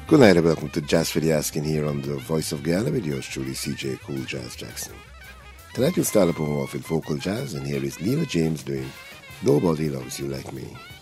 Good night and welcome to Jazz for the Asking here on the Voice of Guyana with yours truly, CJ Cool Jazz Jackson. Tonight we'll start up off with vocal jazz, and here is Leela James doing Nobody Loves You Like Me.